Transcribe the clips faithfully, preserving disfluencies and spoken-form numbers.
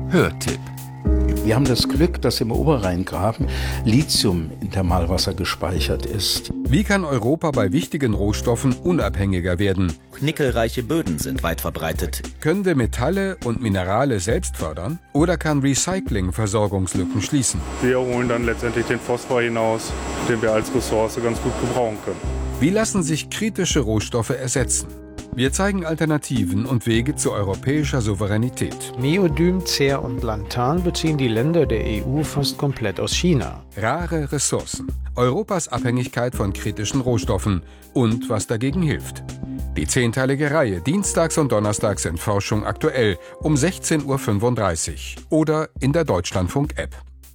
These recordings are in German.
Hörtipp. Wir haben das Glück, dass im Oberrheingraben Lithium in Thermalwasser gespeichert ist. Wie kann Europa bei wichtigen Rohstoffen unabhängiger werden? Nickelreiche Böden sind weit verbreitet. Können wir Metalle und Minerale selbst fördern? Oder kann Recycling Versorgungslücken schließen? Wir holen dann letztendlich den Phosphor hinaus, den wir als Ressource ganz gut gebrauchen können. Wie lassen sich kritische Rohstoffe ersetzen? Wir zeigen Alternativen und Wege zu europäischer Souveränität. Neodym, Cer und Lantan beziehen die Länder der E U fast komplett aus China. Rare Ressourcen, Europas Abhängigkeit von kritischen Rohstoffen und was dagegen hilft. Die zehnteilige Reihe dienstags und donnerstags in Forschung aktuell um sechzehn Uhr fünfunddreißig oder in der Deutschlandfunk-App.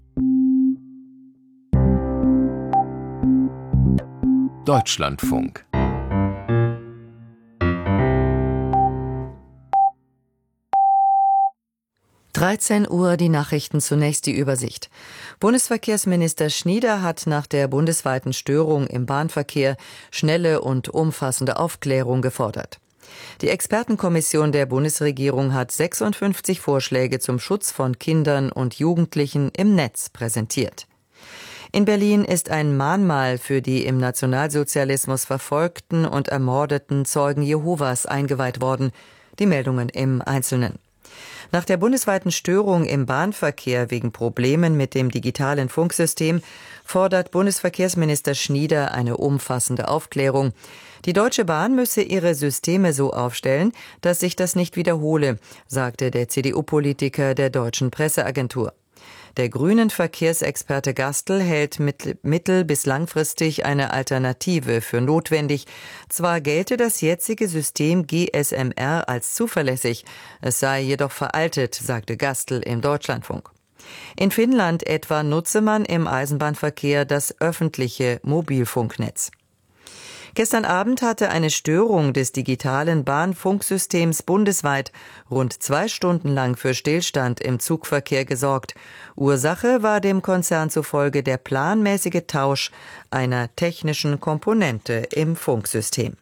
Deutschlandfunk. dreizehn Uhr, die Nachrichten, zunächst die Übersicht. Bundesverkehrsminister Schnieder hat nach der bundesweiten Störung im Bahnverkehr schnelle und umfassende Aufklärung gefordert. Die Expertenkommission der Bundesregierung hat sechsundfünfzig Vorschläge zum Schutz von Kindern und Jugendlichen im Netz präsentiert. In Berlin ist ein Mahnmal für die im Nationalsozialismus verfolgten und ermordeten Zeugen Jehovas eingeweiht worden. Die Meldungen im Einzelnen. Nach der bundesweiten Störung im Bahnverkehr wegen Problemen mit dem digitalen Funksystem fordert Bundesverkehrsminister Schnieder eine umfassende Aufklärung. Die Deutsche Bahn müsse ihre Systeme so aufstellen, dass sich das nicht wiederhole, sagte der C D U-Politiker der Deutschen Presseagentur. Der grünen Verkehrsexperte Gastl hält mittel- bis langfristig eine Alternative für notwendig. Zwar gelte das jetzige System G S M R als zuverlässig, es sei jedoch veraltet, sagte Gastl im Deutschlandfunk. In Finnland etwa nutze man im Eisenbahnverkehr das öffentliche Mobilfunknetz. Gestern Abend hatte eine Störung des digitalen Bahnfunksystems bundesweit rund zwei Stunden lang für Stillstand im Zugverkehr gesorgt. Ursache war dem Konzern zufolge der planmäßige Tausch einer technischen Komponente im Funksystem.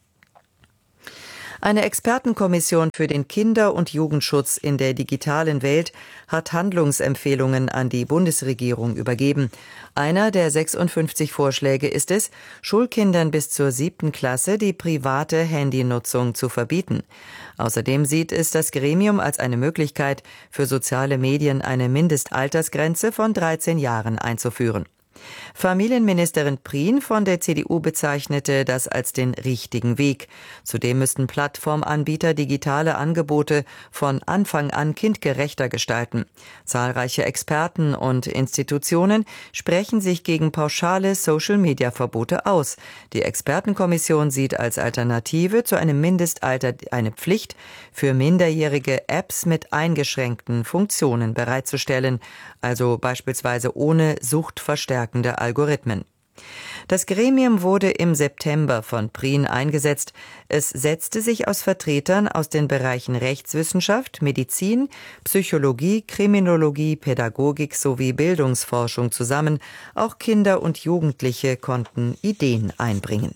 Eine Expertenkommission für den Kinder- und Jugendschutz in der digitalen Welt hat Handlungsempfehlungen an die Bundesregierung übergeben. Einer der sechsundfünfzig Vorschläge ist es, Schulkindern bis zur siebten Klasse die private Handynutzung zu verbieten. Außerdem sieht es das Gremium als eine Möglichkeit, für soziale Medien eine Mindestaltersgrenze von dreizehn Jahren einzuführen. Familienministerin Prien von der C D U bezeichnete das als den richtigen Weg. Zudem müssten Plattformanbieter digitale Angebote von Anfang an kindgerechter gestalten. Zahlreiche Experten und Institutionen sprechen sich gegen pauschale Social-Media-Verbote aus. Die Expertenkommission sieht als Alternative zu einem Mindestalter eine Pflicht, für minderjährige Apps mit eingeschränkten Funktionen bereitzustellen, also beispielsweise ohne suchtverstärkende Algorithmen. Das Gremium wurde im September von Prien eingesetzt. Es setzte sich aus Vertretern aus den Bereichen Rechtswissenschaft, Medizin, Psychologie, Kriminologie, Pädagogik sowie Bildungsforschung zusammen. Auch Kinder und Jugendliche konnten Ideen einbringen.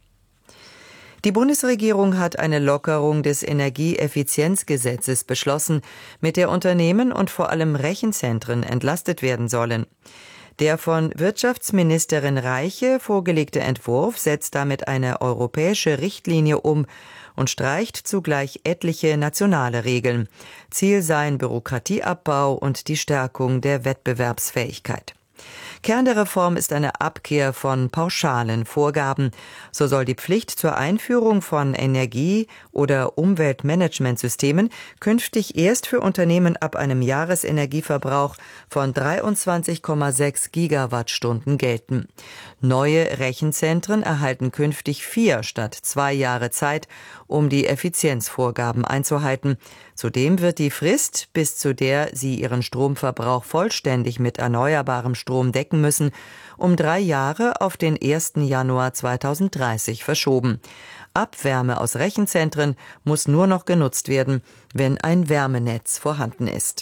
Die Bundesregierung hat eine Lockerung des Energieeffizienzgesetzes beschlossen, mit der Unternehmen und vor allem Rechenzentren entlastet werden sollen. Der von Wirtschaftsministerin Reiche vorgelegte Entwurf setzt damit eine europäische Richtlinie um und streicht zugleich etliche nationale Regeln. Ziel seien Bürokratieabbau und die Stärkung der Wettbewerbsfähigkeit. Kern der Reform ist eine Abkehr von pauschalen Vorgaben. So soll die Pflicht zur Einführung von Energie- oder Umweltmanagementsystemen künftig erst für Unternehmen ab einem Jahresenergieverbrauch von dreiundzwanzig Komma sechs Gigawattstunden gelten. Neue Rechenzentren erhalten künftig vier statt zwei Jahre Zeit, um die Effizienzvorgaben einzuhalten. Zudem wird die Frist, bis zu der sie ihren Stromverbrauch vollständig mit erneuerbarem Strom decken müssen, um drei Jahre auf den ersten Januar zweitausenddreißig verschoben. Abwärme aus Rechenzentren muss nur noch genutzt werden, wenn ein Wärmenetz vorhanden ist.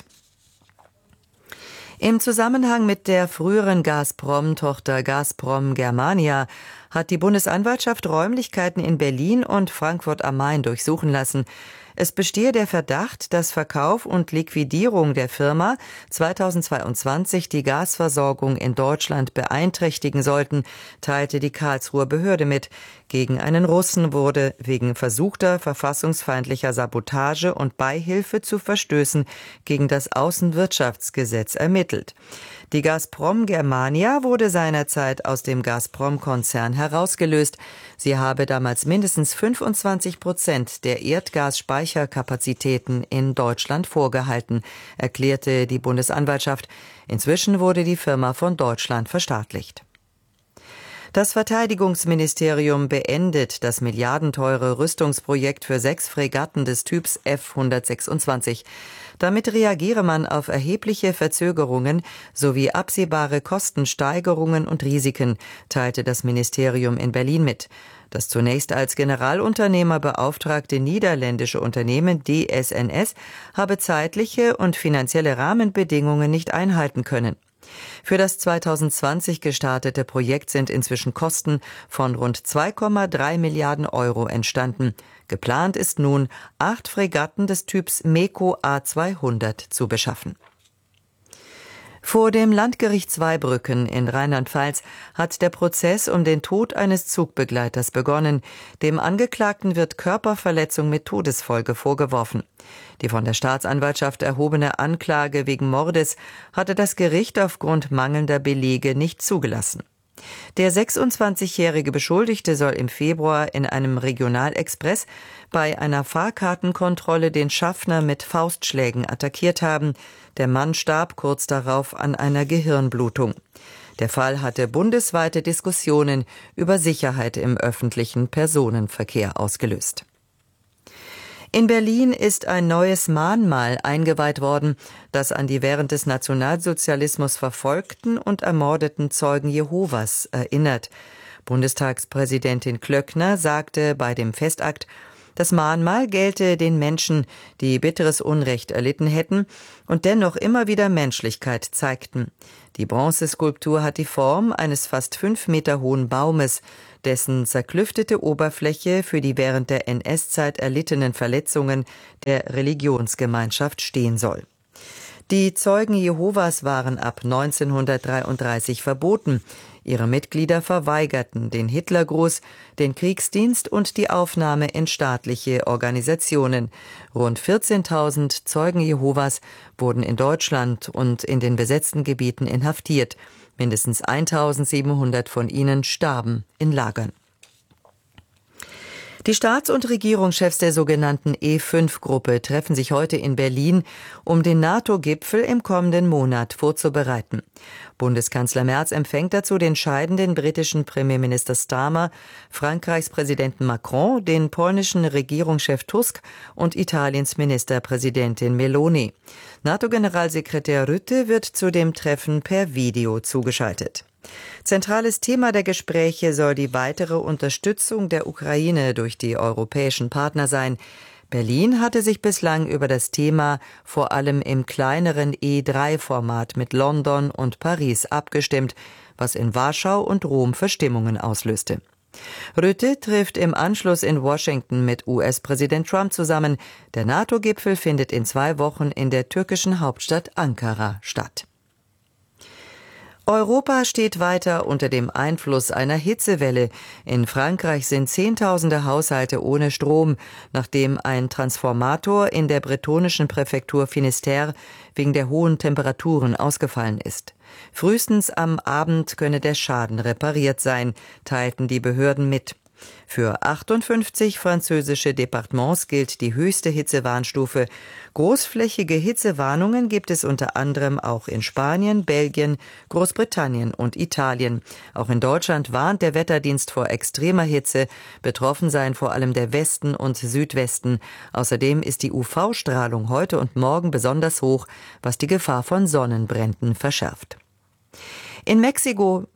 Im Zusammenhang mit der früheren Gazprom-Tochter Gazprom Germania hat die Bundesanwaltschaft Räumlichkeiten in Berlin und Frankfurt am Main durchsuchen lassen. Es bestehe der Verdacht, dass Verkauf und Liquidierung der Firma zweitausendzweiundzwanzig die Gasversorgung in Deutschland beeinträchtigen sollten, teilte die Karlsruher Behörde mit. Gegen einen Russen wurde wegen versuchter verfassungsfeindlicher Sabotage und Beihilfe zu Verstößen gegen das Außenwirtschaftsgesetz ermittelt. Die Gazprom Germania wurde seinerzeit aus dem Gazprom-Konzern herausgelöst. Sie habe damals mindestens fünfundzwanzig Prozent der Erdgasspeicherkapazitäten in Deutschland vorgehalten, erklärte die Bundesanwaltschaft. Inzwischen wurde die Firma von Deutschland verstaatlicht. Das Verteidigungsministerium beendet das milliardenteure Rüstungsprojekt für sechs Fregatten des Typs F hundertsechsundzwanzig. Damit reagiere man auf erhebliche Verzögerungen sowie absehbare Kostensteigerungen und Risiken, teilte das Ministerium in Berlin mit. Das zunächst als Generalunternehmer beauftragte niederländische Unternehmen D S N S habe zeitliche und finanzielle Rahmenbedingungen nicht einhalten können. Für das zweitausendzwanzig gestartete Projekt sind inzwischen Kosten von rund zwei Komma drei Milliarden Euro entstanden. Geplant ist nun, acht Fregatten des Typs MEKO A zweihundert zu beschaffen. Vor dem Landgericht Zweibrücken in Rheinland-Pfalz hat der Prozess um den Tod eines Zugbegleiters begonnen. Dem Angeklagten wird Körperverletzung mit Todesfolge vorgeworfen. Die von der Staatsanwaltschaft erhobene Anklage wegen Mordes hatte das Gericht aufgrund mangelnder Belege nicht zugelassen. Der sechsundzwanzigjährige Beschuldigte soll im Februar in einem Regionalexpress bei einer Fahrkartenkontrolle den Schaffner mit Faustschlägen attackiert haben. Der Mann starb kurz darauf an einer Gehirnblutung. Der Fall hatte bundesweite Diskussionen über Sicherheit im öffentlichen Personenverkehr ausgelöst. In Berlin ist ein neues Mahnmal eingeweiht worden, das an die während des Nationalsozialismus verfolgten und ermordeten Zeugen Jehovas erinnert. Bundestagspräsidentin Klöckner sagte bei dem Festakt, das Mahnmal gelte den Menschen, die bitteres Unrecht erlitten hätten und dennoch immer wieder Menschlichkeit zeigten. Die Bronzeskulptur hat die Form eines fast fünf Meter hohen Baumes, dessen zerklüftete Oberfläche für die während der N S-Zeit erlittenen Verletzungen der Religionsgemeinschaft stehen soll. Die Zeugen Jehovas waren ab neunzehnhundertdreiunddreißig verboten. Ihre Mitglieder verweigerten den Hitlergruß, den Kriegsdienst und die Aufnahme in staatliche Organisationen. Rund vierzehntausend Zeugen Jehovas wurden in Deutschland und in den besetzten Gebieten inhaftiert. Mindestens eintausendsiebenhundert von ihnen starben in Lagern. Die Staats- und Regierungschefs der sogenannten E fünf Gruppe treffen sich heute in Berlin, um den NATO-Gipfel im kommenden Monat vorzubereiten. Bundeskanzler Merz empfängt dazu den scheidenden britischen Premierminister Starmer, Frankreichs Präsidenten Macron, den polnischen Regierungschef Tusk und Italiens Ministerpräsidentin Meloni. NATO-Generalsekretär Rutte wird zu dem Treffen per Video zugeschaltet. Zentrales Thema der Gespräche soll die weitere Unterstützung der Ukraine durch die europäischen Partner sein. Berlin hatte sich bislang über das Thema vor allem im kleineren E drei Format mit London und Paris abgestimmt, was in Warschau und Rom Verstimmungen auslöste. Rutte trifft im Anschluss in Washington mit U S-Präsident Trump zusammen. Der NATO-Gipfel findet in zwei Wochen in der türkischen Hauptstadt Ankara statt. Europa steht weiter unter dem Einfluss einer Hitzewelle. In Frankreich sind Zehntausende Haushalte ohne Strom, nachdem ein Transformator in der bretonischen Präfektur Finistère wegen der hohen Temperaturen ausgefallen ist. Frühestens am Abend könne der Schaden repariert sein, teilten die Behörden mit. Für achtundfünfzig französische Departements gilt die höchste Hitzewarnstufe. Großflächige Hitzewarnungen gibt es unter anderem auch in Spanien, Belgien, Großbritannien und Italien. Auch in Deutschland warnt der Wetterdienst vor extremer Hitze. Betroffen seien vor allem der Westen und Südwesten. Außerdem ist die U V-Strahlung heute und morgen besonders hoch, was die Gefahr von Sonnenbränden verschärft. In Mexiko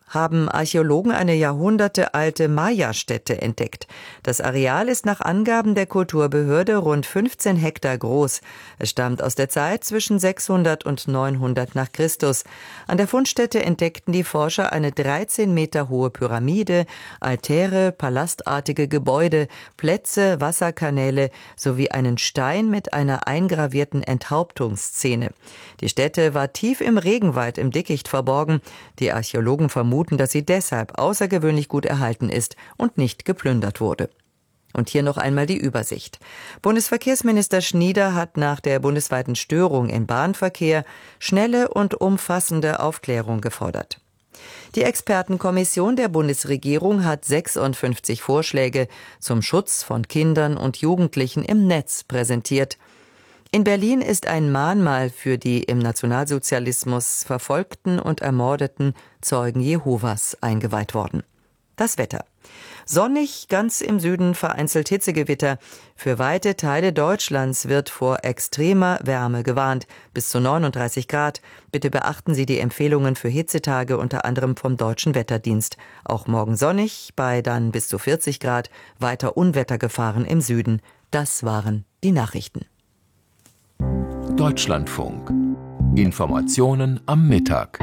haben Archäologen eine jahrhundertealte Maya-Stätte entdeckt. Das Areal ist nach Angaben der Kulturbehörde rund fünfzehn Hektar groß. Es stammt aus der Zeit zwischen sechshundert und neunhundert nach Christus. An der Fundstätte entdeckten die Forscher eine dreizehn Meter hohe Pyramide, Altäre, palastartige Gebäude, Plätze, Wasserkanäle sowie einen Stein mit einer eingravierten Enthauptungsszene. Die Stätte war tief im Regenwald im Dickicht verborgen. Die Archäologen vermuten, dass sie deshalb außergewöhnlich gut erhalten ist und nicht geplündert wurde. Und hier noch einmal die Übersicht. Bundesverkehrsminister Schnieder hat nach der bundesweiten Störung im Bahnverkehr schnelle und umfassende Aufklärung gefordert. Die Expertenkommission der Bundesregierung hat sechsundfünfzig Vorschläge zum Schutz von Kindern und Jugendlichen im Netz präsentiert. In Berlin ist ein Mahnmal für die im Nationalsozialismus verfolgten und ermordeten Zeugen Jehovas eingeweiht worden. Das Wetter. Sonnig, ganz im Süden vereinzelt Hitzegewitter. Für weite Teile Deutschlands wird vor extremer Wärme gewarnt, bis zu neununddreißig Grad. Bitte beachten Sie die Empfehlungen für Hitzetage, unter anderem vom Deutschen Wetterdienst. Auch morgen sonnig, bei dann bis zu vierzig Grad, weiter Unwettergefahren im Süden. Das waren die Nachrichten. Deutschlandfunk. Informationen am Mittag.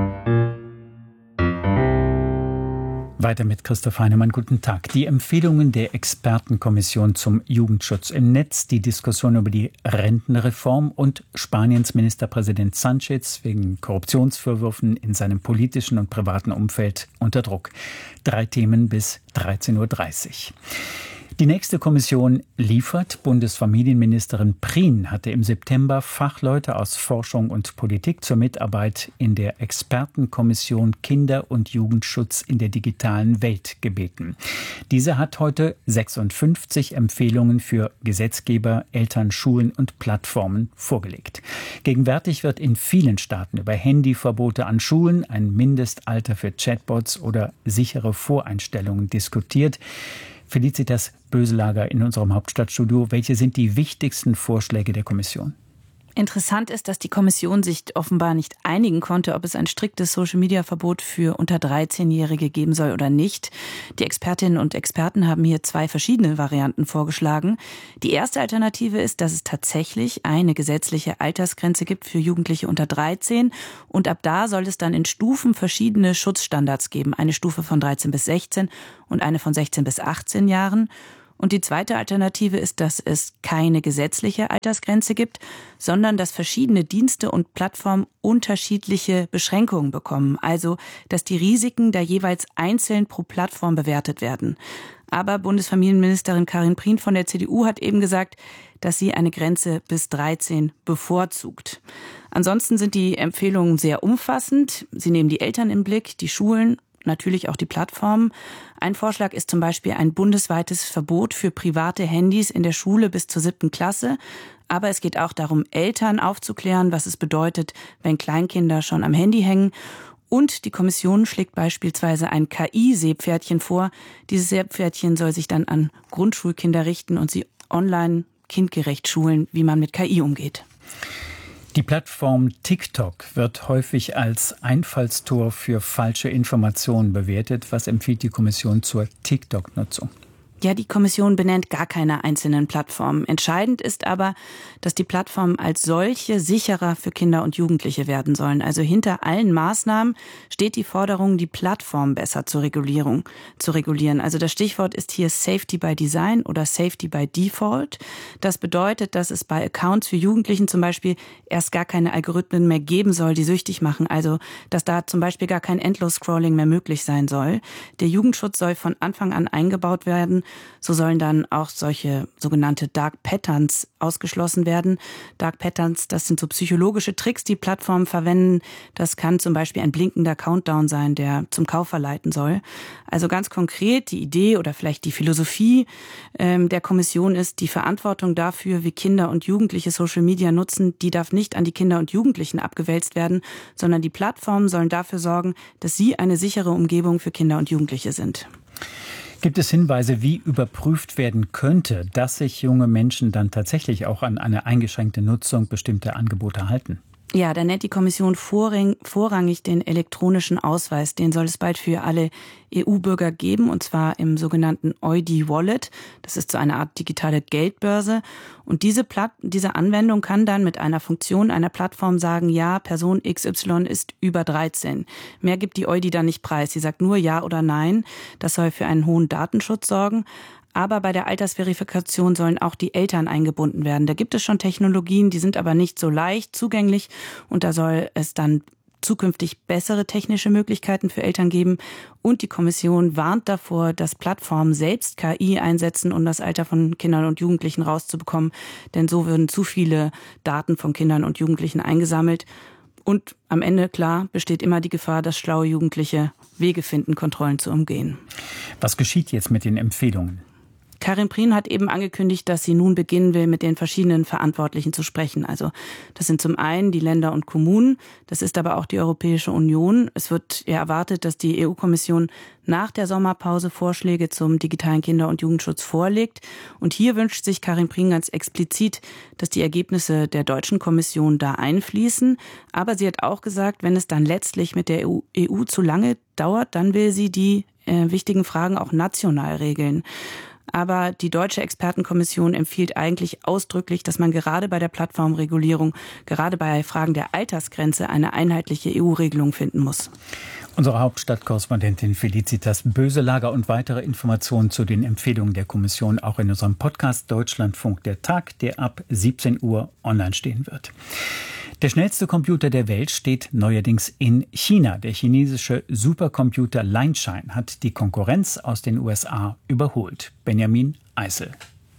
Weiter mit Christoph Heinemann. Guten Tag. Die Empfehlungen der Expertenkommission zum Jugendschutz im Netz, die Diskussion über die Rentenreform und Spaniens Ministerpräsident Sánchez wegen Korruptionsvorwürfen in seinem politischen und privaten Umfeld unter Druck. Drei Themen bis dreizehn Uhr dreißig. Die nächste Kommission liefert. Bundesfamilienministerin Prien hatte im September Fachleute aus Forschung und Politik zur Mitarbeit in der Expertenkommission Kinder- und Jugendschutz in der digitalen Welt gebeten. Diese hat heute sechsundfünfzig Empfehlungen für Gesetzgeber, Eltern, Schulen und Plattformen vorgelegt. Gegenwärtig wird in vielen Staaten über Handyverbote an Schulen, ein Mindestalter für Chatbots oder sichere Voreinstellungen diskutiert. Felicitas Böselager in unserem Hauptstadtstudio. Welche sind die wichtigsten Vorschläge der Kommission? Interessant ist, dass die Kommission sich offenbar nicht einigen konnte, ob es ein striktes Social-Media-Verbot für unter dreizehnjährige geben soll oder nicht. Die Expertinnen und Experten haben hier zwei verschiedene Varianten vorgeschlagen. Die erste Alternative ist, dass es tatsächlich eine gesetzliche Altersgrenze gibt für Jugendliche unter dreizehn. Und ab da soll es dann in Stufen verschiedene Schutzstandards geben. Eine Stufe von dreizehn bis sechzehn und eine von sechzehn bis achtzehn Jahren. Und die zweite Alternative ist, dass es keine gesetzliche Altersgrenze gibt, sondern dass verschiedene Dienste und Plattformen unterschiedliche Beschränkungen bekommen. Also, dass die Risiken da jeweils einzeln pro Plattform bewertet werden. Aber Bundesfamilienministerin Karin Prien von der C D U hat eben gesagt, dass sie eine Grenze bis dreizehn bevorzugt. Ansonsten sind die Empfehlungen sehr umfassend. Sie nehmen die Eltern im Blick, die Schulen, natürlich auch die Plattformen. Ein Vorschlag ist zum Beispiel ein bundesweites Verbot für private Handys in der Schule bis zur siebten Klasse. Aber es geht auch darum, Eltern aufzuklären, was es bedeutet, wenn Kleinkinder schon am Handy hängen. Und die Kommission schlägt beispielsweise ein K I-Seepferdchen vor. Dieses Seepferdchen soll sich dann an Grundschulkinder richten und sie online kindgerecht schulen, wie man mit K I umgeht. Die Plattform TikTok wird häufig als Einfallstor für falsche Informationen bewertet. Was empfiehlt die Kommission zur TikTok-Nutzung? Ja, die Kommission benennt gar keine einzelnen Plattformen. Entscheidend ist aber, dass die Plattformen als solche sicherer für Kinder und Jugendliche werden sollen. Also hinter allen Maßnahmen steht die Forderung, die Plattform besser zur Regulierung zu regulieren. Also das Stichwort ist hier Safety by Design oder Safety by Default. Das bedeutet, dass es bei Accounts für Jugendlichen zum Beispiel erst gar keine Algorithmen mehr geben soll, die süchtig machen. Also dass da zum Beispiel gar kein Endlos-Scrolling mehr möglich sein soll. Der Jugendschutz soll von Anfang an eingebaut werden. So sollen dann auch solche sogenannte Dark Patterns ausgeschlossen werden. Dark Patterns, das sind so psychologische Tricks, die Plattformen verwenden. Das kann zum Beispiel ein blinkender Countdown sein, der zum Kauf verleiten soll. Also ganz konkret die Idee oder vielleicht die Philosophie ähm, der Kommission ist, die Verantwortung dafür, wie Kinder und Jugendliche Social Media nutzen, die darf nicht an die Kinder und Jugendlichen abgewälzt werden, sondern die Plattformen sollen dafür sorgen, dass sie eine sichere Umgebung für Kinder und Jugendliche sind. Gibt es Hinweise, wie überprüft werden könnte, dass sich junge Menschen dann tatsächlich auch an eine eingeschränkte Nutzung bestimmter Angebote halten? Ja, da nennt die Kommission vorrangig den elektronischen Ausweis. Den soll es bald für alle E U-Bürger geben, und zwar im sogenannten E U D I-Wallet. Das ist so eine Art digitale Geldbörse. Und diese, Platt, diese Anwendung kann dann mit einer Funktion einer Plattform sagen, ja, Person X Y ist über dreizehn. Mehr gibt die E U D I dann nicht preis. Sie sagt nur ja oder nein. Das soll für einen hohen Datenschutz sorgen. Aber bei der Altersverifikation sollen auch die Eltern eingebunden werden. Da gibt es schon Technologien, die sind aber nicht so leicht zugänglich. Und da soll es dann zukünftig bessere technische Möglichkeiten für Eltern geben. Und die Kommission warnt davor, dass Plattformen selbst K I einsetzen, um das Alter von Kindern und Jugendlichen rauszubekommen. Denn so würden zu viele Daten von Kindern und Jugendlichen eingesammelt. Und am Ende, klar, besteht immer die Gefahr, dass schlaue Jugendliche Wege finden, Kontrollen zu umgehen. Was geschieht jetzt mit den Empfehlungen? Karin Prien hat eben angekündigt, dass sie nun beginnen will, mit den verschiedenen Verantwortlichen zu sprechen. Also das sind zum einen die Länder und Kommunen, das ist aber auch die Europäische Union. Es wird ja erwartet, dass die E U-Kommission nach der Sommerpause Vorschläge zum digitalen Kinder- und Jugendschutz vorlegt. Und hier wünscht sich Karin Prien ganz explizit, dass die Ergebnisse der deutschen Kommission da einfließen. Aber sie hat auch gesagt, wenn es dann letztlich mit der E U zu lange dauert, dann will sie die äh, wichtigen Fragen auch national regeln. Aber die deutsche Expertenkommission empfiehlt eigentlich ausdrücklich, dass man gerade bei der Plattformregulierung, gerade bei Fragen der Altersgrenze, eine einheitliche E U-Regelung finden muss. Unsere Hauptstadtkorrespondentin Felicitas Böselager und weitere Informationen zu den Empfehlungen der Kommission auch in unserem Podcast Deutschlandfunk der Tag, der ab siebzehn Uhr online stehen wird. Der schnellste Computer der Welt steht neuerdings in China. Der chinesische Supercomputer Lianshine hat die Konkurrenz aus den U S A überholt. Benjamin Eisel.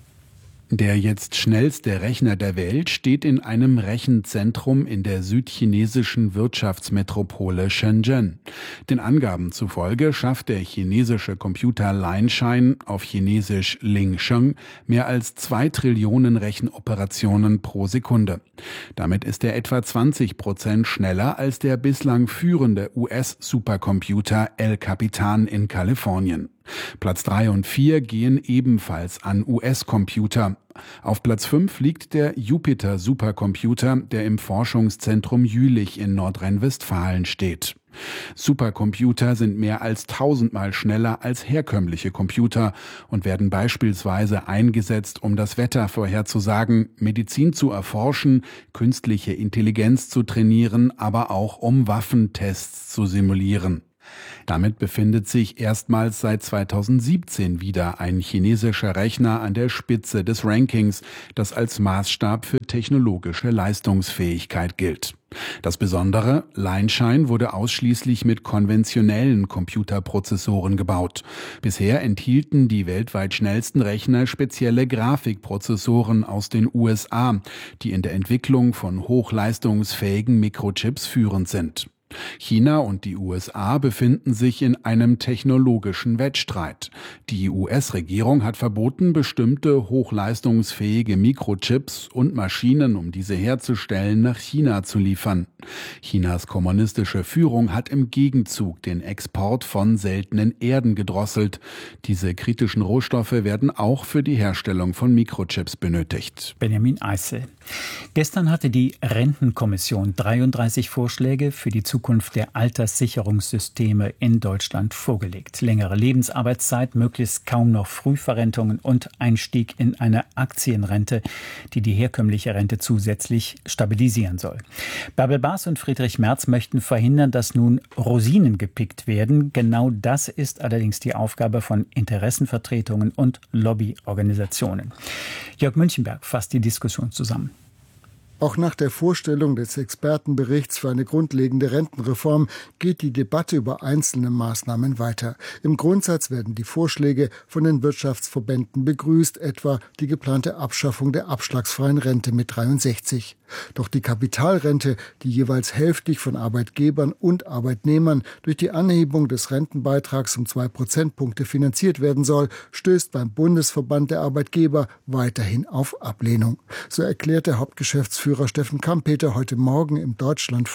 Der jetzt schnellste Rechner der Welt steht in einem Rechenzentrum in der südchinesischen Wirtschaftsmetropole Shenzhen. Den Angaben zufolge schafft der chinesische Computer Lianshine, auf Chinesisch Lingsheng, mehr als zwei Trillionen Rechenoperationen pro Sekunde. Damit ist er etwa zwanzig Prozent schneller als der bislang führende U S-Supercomputer El Capitan in Kalifornien. Platz drei und vier gehen ebenfalls an U S-Computer. Auf Platz fünf liegt der Jupiter-Supercomputer, der im Forschungszentrum Jülich in Nordrhein-Westfalen steht. Supercomputer sind mehr als tausendmal schneller als herkömmliche Computer und werden beispielsweise eingesetzt, um das Wetter vorherzusagen, Medizin zu erforschen, künstliche Intelligenz zu trainieren, aber auch um Waffentests zu simulieren. Damit befindet sich erstmals seit zweitausendsiebzehn wieder ein chinesischer Rechner an der Spitze des Rankings, das als Maßstab für technologische Leistungsfähigkeit gilt. Das Besondere, Lianshine wurde ausschließlich mit konventionellen Computerprozessoren gebaut. Bisher enthielten die weltweit schnellsten Rechner spezielle Grafikprozessoren aus den U S A, die in der Entwicklung von hochleistungsfähigen Mikrochips führend sind. China und die U S A befinden sich in einem technologischen Wettstreit. Die U S-Regierung hat verboten, bestimmte hochleistungsfähige Mikrochips und Maschinen, um diese herzustellen, nach China zu liefern. Chinas kommunistische Führung hat im Gegenzug den Export von seltenen Erden gedrosselt. Diese kritischen Rohstoffe werden auch für die Herstellung von Mikrochips benötigt. Benjamin Eisel. Gestern hatte die Rentenkommission dreiunddreißig Vorschläge für die Zukunft der Alterssicherungssysteme in Deutschland vorgelegt. Längere Lebensarbeitszeit, möglichst kaum noch Frühverrentungen und Einstieg in eine Aktienrente, die die herkömmliche Rente zusätzlich stabilisieren soll. Bärbel Baas und Friedrich Merz möchten verhindern, dass nun Rosinen gepickt werden. Genau das ist allerdings die Aufgabe von Interessenvertretungen und Lobbyorganisationen. Jörg Münchenberg fasst die Diskussion zusammen. Auch nach der Vorstellung des Expertenberichts für eine grundlegende Rentenreform geht die Debatte über einzelne Maßnahmen weiter. Im Grundsatz werden die Vorschläge von den Wirtschaftsverbänden begrüßt, etwa die geplante Abschaffung der abschlagsfreien Rente mit dreiundsechzig. Doch die Kapitalrente, die jeweils hälftig von Arbeitgebern und Arbeitnehmern durch die Anhebung des Rentenbeitrags um zwei Prozentpunkte finanziert werden soll, stößt beim Bundesverband der Arbeitgeber weiterhin auf Ablehnung. So erklärt der Hauptgeschäftsführer Steffen Kampeter heute Morgen im Deutschlandfunk: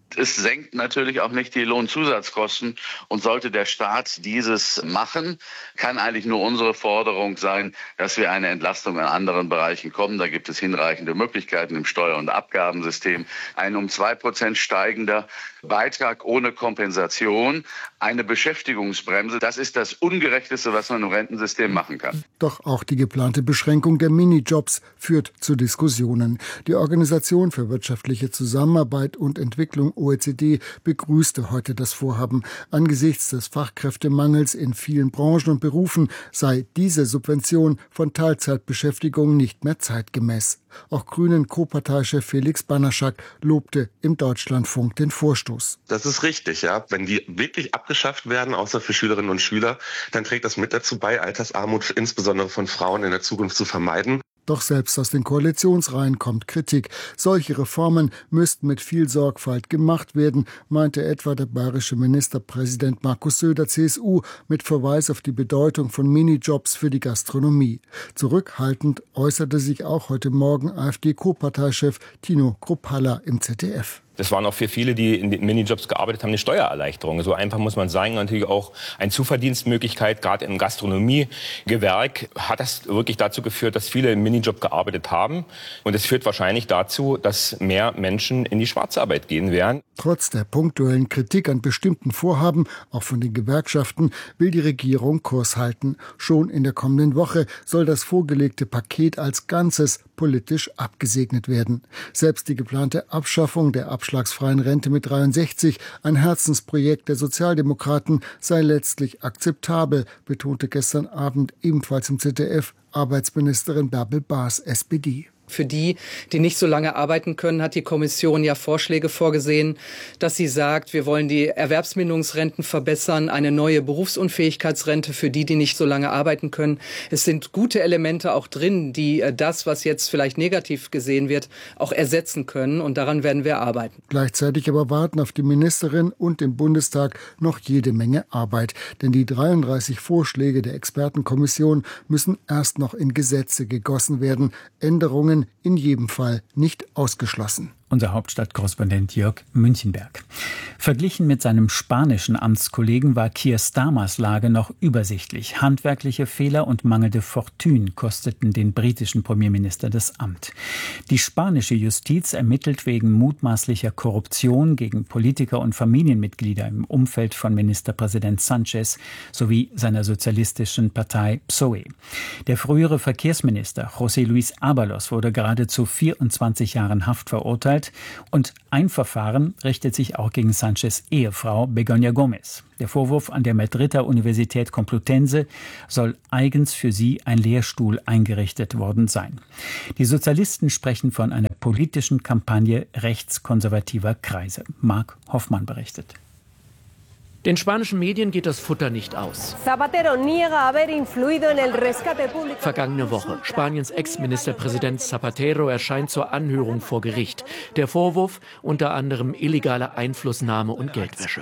Es senkt natürlich auch nicht die Lohnzusatzkosten. Und sollte der Staat dieses machen, kann eigentlich nur unsere Forderung sein, dass wir eine Entlastung in anderen Bereichen kommen. Da gibt es hinreichende Möglichkeiten im Steuer- und Abgabensystem. Ein um zwei Prozent steigender Beitrag ohne Kompensation, eine Beschäftigungsbremse. Das ist das Ungerechteste, was man im Rentensystem machen kann. Doch auch die geplante Beschränkung der Minijobs führt zu Diskussionen. Die Organisation für wirtschaftliche Zusammenarbeit und Entwicklung O E C D begrüßte heute das Vorhaben. Angesichts des Fachkräftemangels in vielen Branchen und Berufen sei diese Subvention von Teilzeitbeschäftigung nicht mehr zeitgemäß. Auch Grünen Co-Parteichef Felix Banaschak lobte im Deutschlandfunk den Vorstoß. Das ist richtig, ja. Wenn die wirklich abgeschafft werden, außer für Schülerinnen und Schüler, dann trägt das mit dazu bei, Altersarmut insbesondere von Frauen in der Zukunft zu vermeiden. Doch selbst aus den Koalitionsreihen kommt Kritik. Solche Reformen müssten mit viel Sorgfalt gemacht werden, meinte etwa der bayerische Ministerpräsident Markus Söder, C S U, mit Verweis auf die Bedeutung von Minijobs für die Gastronomie. Zurückhaltend äußerte sich auch heute Morgen AfD-Co-Parteichef Tino Kruppalla im Z D F. Das waren auch für viele, die in den Minijobs gearbeitet haben, eine Steuererleichterung. So einfach muss man sagen, natürlich auch eine Zuverdienstmöglichkeit. Gerade im Gastronomiegewerk hat das wirklich dazu geführt, dass viele im Minijob gearbeitet haben. Und es führt wahrscheinlich dazu, dass mehr Menschen in die Schwarzarbeit gehen werden. Trotz der punktuellen Kritik an bestimmten Vorhaben, auch von den Gewerkschaften, will die Regierung Kurs halten. Schon in der kommenden Woche soll das vorgelegte Paket als Ganzes politisch abgesegnet werden. Selbst die geplante Abschaffung der abschlagsfreien Rente mit dreiundsechzig, ein Herzensprojekt der Sozialdemokraten, sei letztlich akzeptabel, betonte gestern Abend ebenfalls im Z D F Arbeitsministerin Bärbel Baas, S P D. Für die, die nicht so lange arbeiten können, hat die Kommission ja Vorschläge vorgesehen, dass sie sagt, wir wollen die Erwerbsminderungsrenten verbessern, eine neue Berufsunfähigkeitsrente für die, die nicht so lange arbeiten können. Es sind gute Elemente auch drin, die das, was jetzt vielleicht negativ gesehen wird, auch ersetzen können. Und daran werden wir arbeiten. Gleichzeitig aber warten auf die Ministerin und den Bundestag noch jede Menge Arbeit. Denn die dreiunddreißig Vorschläge der Expertenkommission müssen erst noch in Gesetze gegossen werden. Änderungen in jedem Fall nicht ausgeschlossen. Unser Hauptstadtkorrespondent Jörg Münchenberg. Verglichen mit seinem spanischen Amtskollegen war Keir Starmers Lage noch übersichtlich. Handwerkliche Fehler und mangelnde Fortune kosteten den britischen Premierminister das Amt. Die spanische Justiz ermittelt wegen mutmaßlicher Korruption gegen Politiker und Familienmitglieder im Umfeld von Ministerpräsident Sánchez sowie seiner sozialistischen Partei P S O E. Der frühere Verkehrsminister José Luis Ábalos wurde gerade zu vierundzwanzig Jahren Haft verurteilt. Und ein Verfahren richtet sich auch gegen Sánchez' Ehefrau Begoña Gómez. Der Vorwurf an der Madrider Universität Complutense soll eigens für sie ein Lehrstuhl eingerichtet worden sein. Die Sozialisten sprechen von einer politischen Kampagne rechtskonservativer Kreise. Marc Hoffmann berichtet. Den spanischen Medien geht das Futter nicht aus. Vergangene Woche. Spaniens Ex-Ministerpräsident Zapatero erscheint zur Anhörung vor Gericht. Der Vorwurf unter anderem illegale Einflussnahme und Geldwäsche.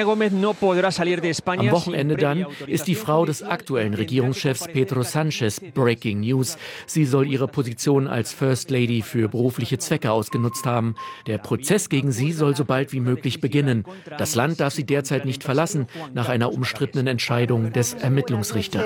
Am Wochenende dann ist die Frau des aktuellen Regierungschefs Pedro Sánchez Breaking News. Sie soll ihre Position als First Lady für berufliche Zwecke ausgenutzt haben. Der Prozess gegen sie soll so bald wie möglich beginnen. Das Land darf sie derzeit nicht verlassen, nach einer umstrittenen Entscheidung des Ermittlungsrichters.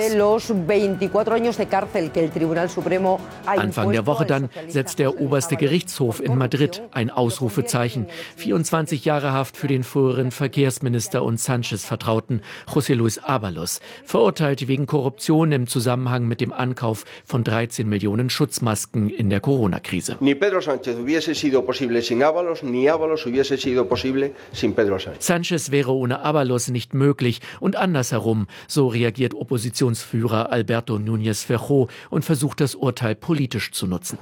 Anfang der Woche dann setzt der oberste Gerichtshof in Madrid ein Ausrufezeichen. vierundzwanzig Jahre Haft für den früheren Verkehrsminister und Sánchez-Vertrauten José Luis Ábalos, verurteilt wegen Korruption im Zusammenhang mit dem Ankauf von dreizehn Millionen Schutzmasken in der Corona-Krise. Ni Pedro Sánchez hubiese sido posible sin Ábalos, ni Ábalos hubiese sido posible sin Pedro Sánchez. Sánchez wäre ohne Ábalos nicht möglich und andersherum, so reagiert Oppositionsführer Alberto Núñez Feijóo und versucht das Urteil politisch zu nutzen.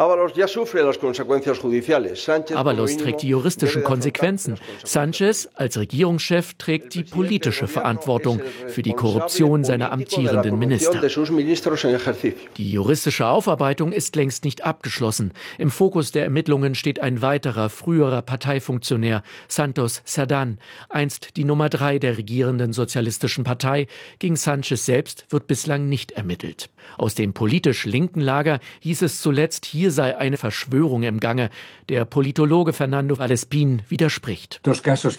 Ábalos trägt die juristischen Konsequenzen. Sánchez als Regierungschef trägt die politische Verantwortung für die Korruption seiner amtierenden Minister. Die juristische Aufarbeitung ist längst nicht abgeschlossen. Im Fokus der Ermittlungen steht ein weiterer früherer Parteifunktionär, Santos Cerdán, einst die Nummer drei der der regierenden Sozialistischen Partei. Gegen Sanchez selbst wird bislang nicht ermittelt. Aus dem politisch linken Lager hieß es zuletzt, hier sei eine Verschwörung im Gange. Der Politologe Fernando Vallespín widerspricht. Die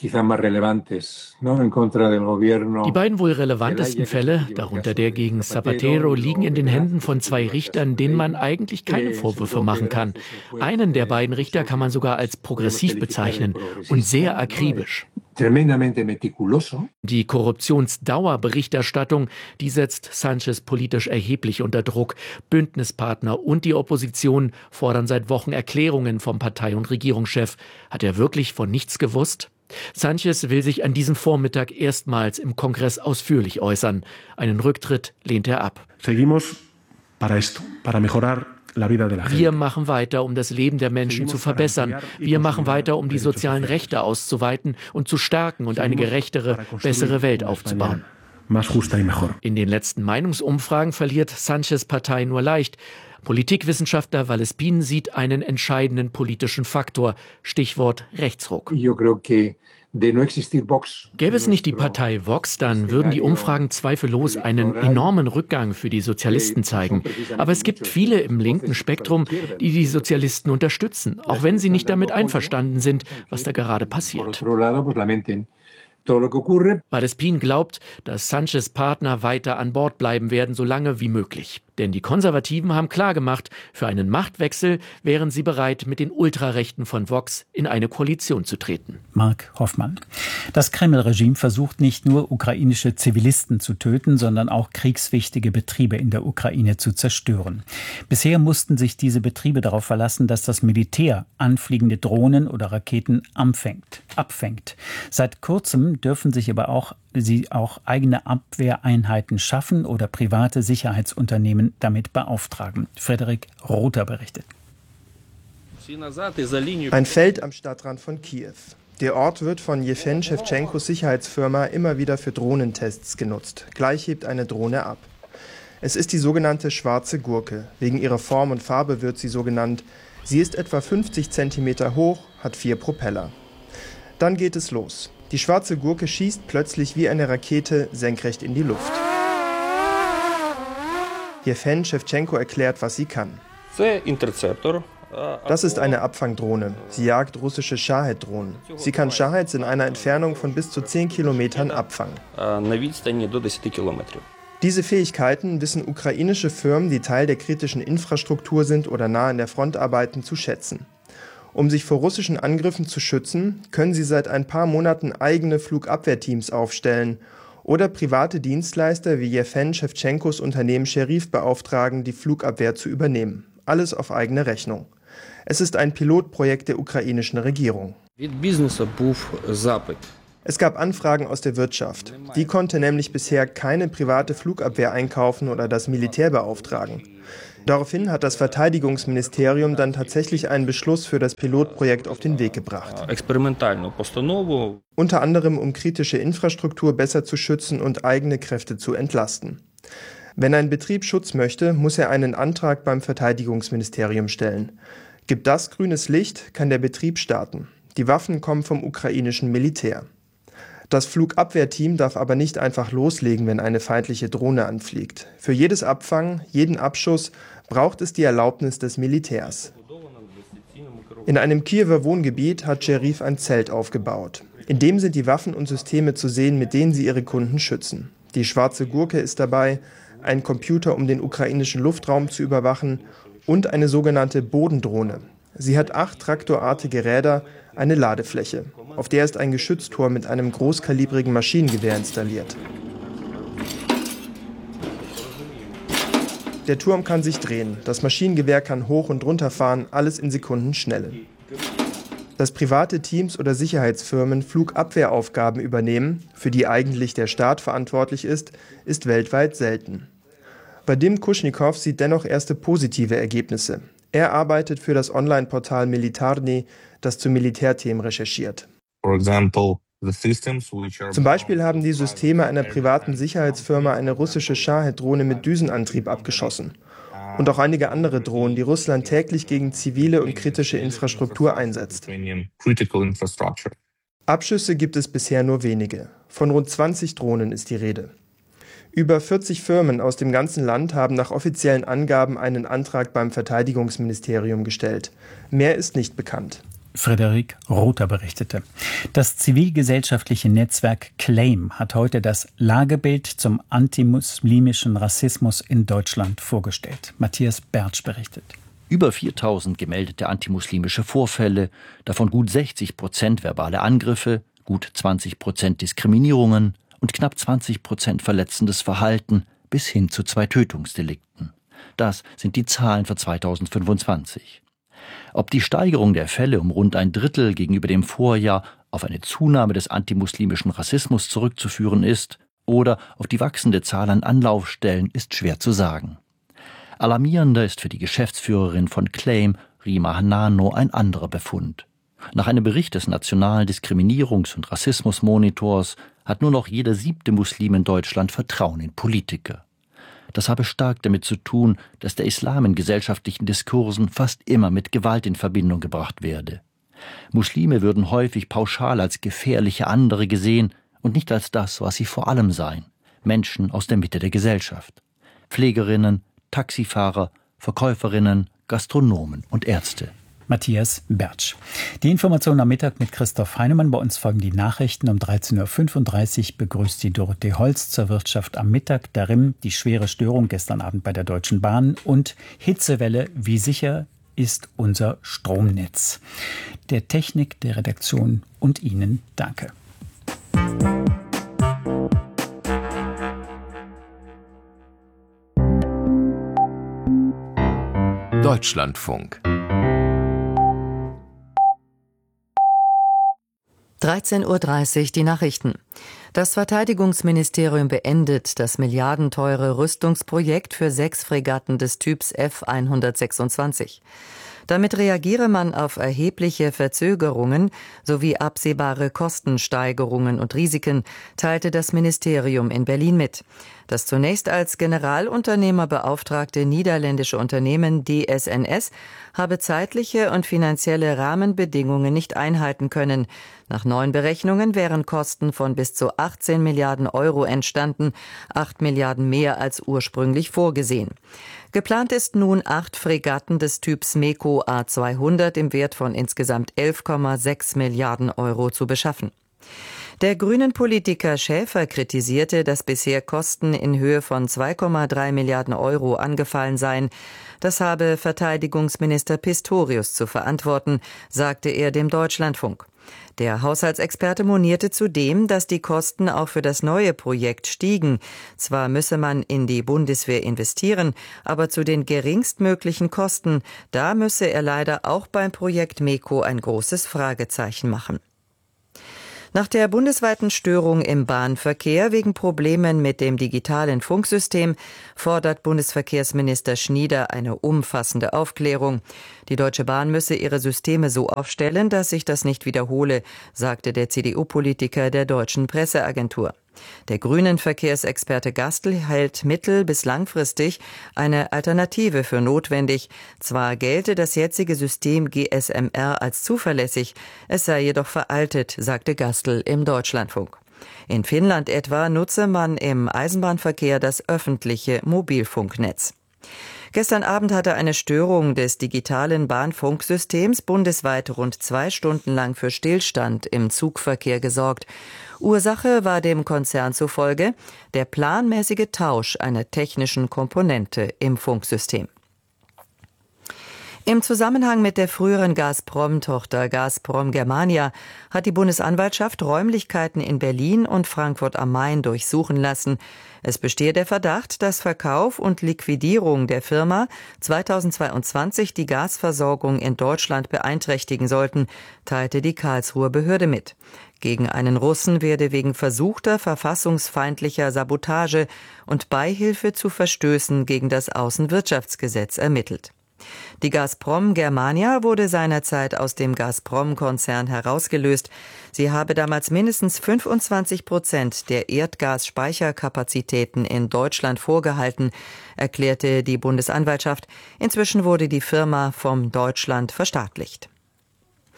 beiden wohl relevantesten Fälle, darunter der gegen Zapatero, liegen in den Händen von zwei Richtern, denen man eigentlich keine Vorwürfe machen kann. Einen der beiden Richter kann man sogar als progressiv bezeichnen und sehr akribisch. Die Korruptionsdauerberichterstattung, die setzt Sanchez politisch erheblich unter Druck. Bündnispartner und die Opposition fordern seit Wochen Erklärungen vom Partei- und Regierungschef. Hat er wirklich von nichts gewusst? Sanchez will sich an diesem Vormittag erstmals im Kongress ausführlich äußern. Einen Rücktritt lehnt er ab. Seguimos para esto, para mejorar. Wir machen weiter, um das Leben der Menschen zu verbessern. Wir machen weiter, um die sozialen Rechte auszuweiten und zu stärken und eine gerechtere, bessere Welt aufzubauen. In den letzten Meinungsumfragen verliert Sanchez Partei nur leicht. Politikwissenschaftler Vallespín sieht einen entscheidenden politischen Faktor. Stichwort Rechtsruck. Gäbe es nicht die Partei Vox, dann würden die Umfragen zweifellos einen enormen Rückgang für die Sozialisten zeigen. Aber es gibt viele im linken Spektrum, die die Sozialisten unterstützen, auch wenn sie nicht damit einverstanden sind, was da gerade passiert. Vallespín glaubt, dass Sanchez Partner weiter an Bord bleiben werden, so lange wie möglich. Denn die Konservativen haben klargemacht, für einen Machtwechsel wären sie bereit, mit den Ultrarechten von Vox in eine Koalition zu treten. Mark Hoffmann. Das Kreml-Regime versucht nicht nur ukrainische Zivilisten zu töten, sondern auch kriegswichtige Betriebe in der Ukraine zu zerstören. Bisher mussten sich diese Betriebe darauf verlassen, dass das Militär anfliegende Drohnen oder Raketen abfängt. abfängt. Seit kurzem dürfen sich aber auch sie auch eigene Abwehreinheiten schaffen oder private Sicherheitsunternehmen damit beauftragen. Frederik Rother berichtet. Ein Feld am Stadtrand von Kiew. Der Ort wird von Jewgen Schewtschenkos Sicherheitsfirma immer wieder für Drohnentests genutzt. Gleich hebt eine Drohne ab. Es ist die sogenannte schwarze Gurke. Wegen ihrer Form und Farbe wird sie so genannt. Sie ist etwa fünfzig Zentimeter hoch, hat vier Propeller. Dann geht es los. Die schwarze Gurke schießt plötzlich wie eine Rakete senkrecht in die Luft. Jewgen Schewtschenko erklärt, was sie kann. Das ist eine Abfangdrohne. Sie jagt russische Shahed-Drohnen. Sie kann Shaheds in einer Entfernung von bis zu zehn Kilometern abfangen. Diese Fähigkeiten wissen ukrainische Firmen, die Teil der kritischen Infrastruktur sind oder nah an der Front arbeiten, zu schätzen. Um sich vor russischen Angriffen zu schützen, können sie seit ein paar Monaten eigene Flugabwehrteams aufstellen oder private Dienstleister wie Jewgen Schewtschenkos Unternehmen Sherif beauftragen, die Flugabwehr zu übernehmen. Alles auf eigene Rechnung. Es ist ein Pilotprojekt der ukrainischen Regierung. Es gab Anfragen aus der Wirtschaft. Die konnte nämlich bisher keine private Flugabwehr einkaufen oder das Militär beauftragen. Daraufhin hat das Verteidigungsministerium dann tatsächlich einen Beschluss für das Pilotprojekt auf den Weg gebracht. Unter anderem, um kritische Infrastruktur besser zu schützen und eigene Kräfte zu entlasten. Wenn ein Betrieb Schutz möchte, muss er einen Antrag beim Verteidigungsministerium stellen. Gibt das grünes Licht, kann der Betrieb starten. Die Waffen kommen vom ukrainischen Militär. Das Flugabwehrteam darf aber nicht einfach loslegen, wenn eine feindliche Drohne anfliegt. Für jedes Abfangen, jeden Abschuss braucht es die Erlaubnis des Militärs. In einem Kiewer Wohngebiet hat Sherif ein Zelt aufgebaut. In dem sind die Waffen und Systeme zu sehen, mit denen sie ihre Kunden schützen. Die schwarze Gurke ist dabei, ein Computer, um den ukrainischen Luftraum zu überwachen, und eine sogenannte Bodendrohne. Sie hat acht traktorartige Räder, eine Ladefläche. Auf der ist ein Geschütztor mit einem großkalibrigen Maschinengewehr installiert. Der Turm kann sich drehen, das Maschinengewehr kann hoch und runter fahren, alles in Sekundenschnelle. Dass private Teams oder Sicherheitsfirmen Flugabwehraufgaben übernehmen, für die eigentlich der Staat verantwortlich ist, ist weltweit selten. Vadim Kuschnikow sieht dennoch erste positive Ergebnisse. Er arbeitet für das Online-Portal Militarny, das zu Militärthemen recherchiert. Zum Beispiel haben die Systeme einer privaten Sicherheitsfirma eine russische Shahed-Drohne mit Düsenantrieb abgeschossen. Und auch einige andere Drohnen, die Russland täglich gegen zivile und kritische Infrastruktur einsetzt. Abschüsse gibt es bisher nur wenige. Von rund zwanzig Drohnen ist die Rede. Über vierzig Firmen aus dem ganzen Land haben nach offiziellen Angaben einen Antrag beim Verteidigungsministerium gestellt. Mehr ist nicht bekannt. Frederik Rother berichtete. Das zivilgesellschaftliche Netzwerk Claim hat heute das Lagebild zum antimuslimischen Rassismus in Deutschland vorgestellt. Matthias Bertsch berichtet. Über viertausend gemeldete antimuslimische Vorfälle, davon gut sechzig Prozent verbale Angriffe, gut zwanzig Prozent Diskriminierungen und knapp zwanzig Prozent verletzendes Verhalten bis hin zu zwei Tötungsdelikten. Das sind die Zahlen für zweitausendfünfundzwanzig. Ob die Steigerung der Fälle um rund ein Drittel gegenüber dem Vorjahr auf eine Zunahme des antimuslimischen Rassismus zurückzuführen ist oder auf die wachsende Zahl an Anlaufstellen, ist schwer zu sagen. Alarmierender ist für die Geschäftsführerin von Claim, Rima Hanano, ein anderer Befund. Nach einem Bericht des Nationalen Diskriminierungs- und Rassismusmonitors hat nur noch jeder siebte Muslim in Deutschland Vertrauen in Politiker. Das habe stark damit zu tun, dass der Islam in gesellschaftlichen Diskursen fast immer mit Gewalt in Verbindung gebracht werde. Muslime würden häufig pauschal als gefährliche andere gesehen und nicht als das, was sie vor allem seien: Menschen aus der Mitte der Gesellschaft. Pflegerinnen, Taxifahrer, Verkäuferinnen, Gastronomen und Ärzte. Matthias Bertsch. Die Information am Mittag mit Christoph Heinemann. Bei uns folgen die Nachrichten. Um dreizehn Uhr fünfunddreißig begrüßt die Dorothee Holz zur Wirtschaft am Mittag. Darin die schwere Störung gestern Abend bei der Deutschen Bahn und Hitzewelle. Wie sicher ist unser Stromnetz? Der Technik, der Redaktion und Ihnen danke. Deutschlandfunk. dreizehn Uhr dreißig die Nachrichten. Das Verteidigungsministerium beendet das milliardenteure Rüstungsprojekt für sechs Fregatten des Typs F hundertsechsundzwanzig. Damit reagiere man auf erhebliche Verzögerungen sowie absehbare Kostensteigerungen und Risiken, teilte das Ministerium in Berlin mit. Das zunächst als Generalunternehmer beauftragte niederländische Unternehmen D S N S habe zeitliche und finanzielle Rahmenbedingungen nicht einhalten können. Nach neuen Berechnungen wären Kosten von bis zu achtzehn Milliarden Euro entstanden, acht Milliarden mehr als ursprünglich vorgesehen. Geplant ist nun, acht Fregatten des Typs MEKO A zweihundert im Wert von insgesamt elf Komma sechs Milliarden Euro zu beschaffen. Der Grünen-Politiker Schäfer kritisierte, dass bisher Kosten in Höhe von zwei Komma drei Milliarden Euro angefallen seien. Das habe Verteidigungsminister Pistorius zu verantworten, sagte er dem Deutschlandfunk. Der Haushaltsexperte monierte zudem, dass die Kosten auch für das neue Projekt stiegen. Zwar müsse man in die Bundeswehr investieren, aber zu den geringstmöglichen Kosten, da müsse er leider auch beim Projekt MEKO ein großes Fragezeichen machen. Nach der bundesweiten Störung im Bahnverkehr wegen Problemen mit dem digitalen Funksystem fordert Bundesverkehrsminister Schnieder eine umfassende Aufklärung. Die Deutsche Bahn müsse ihre Systeme so aufstellen, dass sich das nicht wiederhole, sagte der C D U-Politiker der Deutschen Presseagentur. Der grünen Verkehrsexperte Gastl hält mittel- bis langfristig eine Alternative für notwendig. Zwar gelte das jetzige System G S M R als zuverlässig, es sei jedoch veraltet, sagte Gastl im Deutschlandfunk. In Finnland etwa nutze man im Eisenbahnverkehr das öffentliche Mobilfunknetz. Gestern Abend hatte eine Störung des digitalen Bahnfunksystems bundesweit rund zwei Stunden lang für Stillstand im Zugverkehr gesorgt. Ursache war dem Konzern zufolge der planmäßige Tausch einer technischen Komponente im Funksystem. Im Zusammenhang mit der früheren Gazprom-Tochter Gazprom Germania hat die Bundesanwaltschaft Räumlichkeiten in Berlin und Frankfurt am Main durchsuchen lassen. Es bestehe der Verdacht, dass Verkauf und Liquidierung der Firma zweitausendzweiundzwanzig die Gasversorgung in Deutschland beeinträchtigen sollten, teilte die Karlsruher Behörde mit. Gegen einen Russen werde wegen versuchter verfassungsfeindlicher Sabotage und Beihilfe zu Verstößen gegen das Außenwirtschaftsgesetz ermittelt. Die Gazprom Germania wurde seinerzeit aus dem Gazprom-Konzern herausgelöst. Sie habe damals mindestens fünfundzwanzig Prozent der Erdgasspeicherkapazitäten in Deutschland vorgehalten, erklärte die Bundesanwaltschaft. Inzwischen wurde die Firma vom Deutschland verstaatlicht.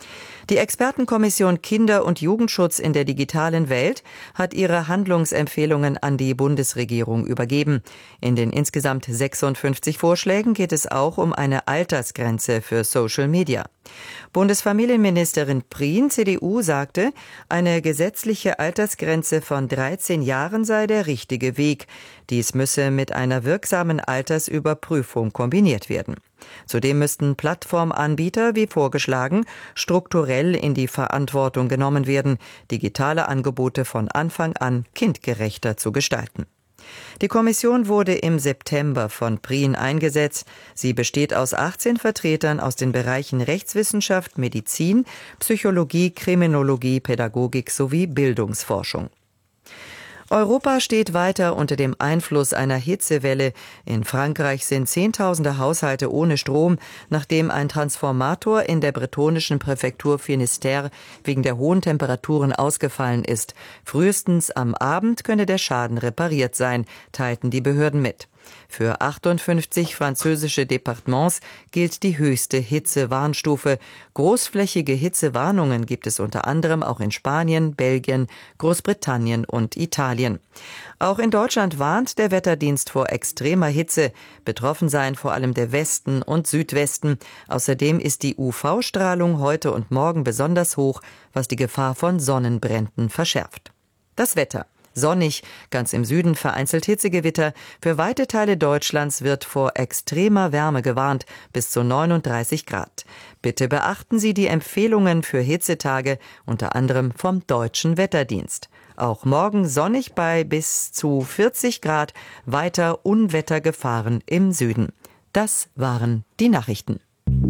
Die Expertenkommission Kinder- und Jugendschutz in der digitalen Welt hat ihre Handlungsempfehlungen an die Bundesregierung übergeben. In den insgesamt sechsundfünfzig Vorschlägen geht es auch um eine Altersgrenze für Social Media. Bundesfamilienministerin Prien, C D U, sagte, eine gesetzliche Altersgrenze von dreizehn Jahren sei der richtige Weg. Dies müsse mit einer wirksamen Altersüberprüfung kombiniert werden. Zudem müssten Plattformanbieter, wie vorgeschlagen, strukturell in die Verantwortung genommen werden, digitale Angebote von Anfang an kindgerechter zu gestalten. Die Kommission wurde im September von Prien eingesetzt. Sie besteht aus achtzehn Vertretern aus den Bereichen Rechtswissenschaft, Medizin, Psychologie, Kriminologie, Pädagogik sowie Bildungsforschung. Europa steht weiter unter dem Einfluss einer Hitzewelle. In Frankreich sind Zehntausende Haushalte ohne Strom, nachdem ein Transformator in der bretonischen Präfektur Finistère wegen der hohen Temperaturen ausgefallen ist. Frühestens am Abend könne der Schaden repariert sein, teilten die Behörden mit. Für achtundfünfzig französische Departements gilt die höchste Hitzewarnstufe. Großflächige Hitzewarnungen gibt es unter anderem auch in Spanien, Belgien, Großbritannien und Italien. Auch in Deutschland warnt der Wetterdienst vor extremer Hitze. Betroffen seien vor allem der Westen und Südwesten. Außerdem ist die U V-Strahlung heute und morgen besonders hoch, was die Gefahr von Sonnenbränden verschärft. Das Wetter. Sonnig, ganz im Süden vereinzelt Hitzegewitter. Für weite Teile Deutschlands wird vor extremer Wärme gewarnt, bis zu neununddreißig Grad. Bitte beachten Sie die Empfehlungen für Hitzetage, unter anderem vom Deutschen Wetterdienst. Auch morgen sonnig bei bis zu vierzig Grad, weiter Unwettergefahren im Süden. Das waren die Nachrichten.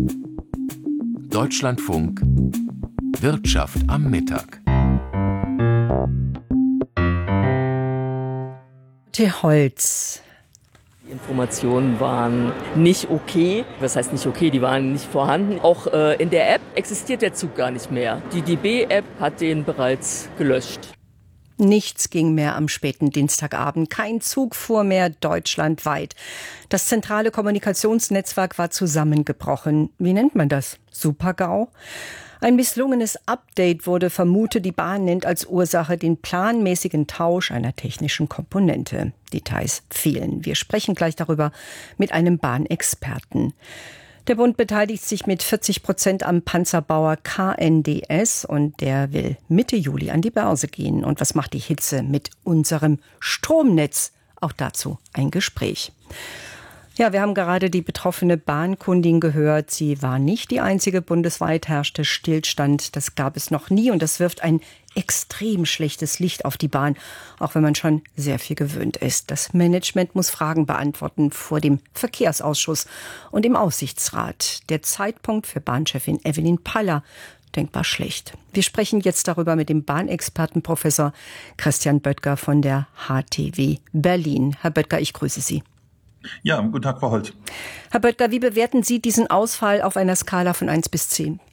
Deutschlandfunk Wirtschaft am Mittag. Holz. Die Informationen waren nicht okay. Was heißt nicht okay? Die waren nicht vorhanden. Auch äh, in der App existiert der Zug gar nicht mehr. Die D B-App hat den bereits gelöscht. Nichts ging mehr am späten Dienstagabend. Kein Zug fuhr mehr deutschlandweit. Das zentrale Kommunikationsnetzwerk war zusammengebrochen. Wie nennt man das? Super-GAU? Ein misslungenes Update wurde vermutet. Die Bahn nennt als Ursache den planmäßigen Tausch einer technischen Komponente. Details fehlen. Wir sprechen gleich darüber mit einem Bahnexperten. Der Bund beteiligt sich mit vierzig Prozent am Panzerbauer K N D S und der will Mitte Juli an die Börse gehen. Und was macht die Hitze mit unserem Stromnetz? Auch dazu ein Gespräch. Ja, wir haben gerade die betroffene Bahnkundin gehört. Sie war nicht die einzige. Bundesweit herrschte Stillstand. Das gab es noch nie und das wirft ein extrem schlechtes Licht auf die Bahn, auch wenn man schon sehr viel gewöhnt ist. Das Management muss Fragen beantworten vor dem Verkehrsausschuss und im Aufsichtsrat. Der Zeitpunkt für Bahnchefin Evelyn Paller denkbar schlecht. Wir sprechen jetzt darüber mit dem Bahnexperten Professor Christian Böttger von der H T W Berlin. Herr Böttger, ich grüße Sie. Ja, guten Tag, Frau Holt. Herr Böttger, wie bewerten Sie diesen Ausfall auf einer Skala von eins bis zehn?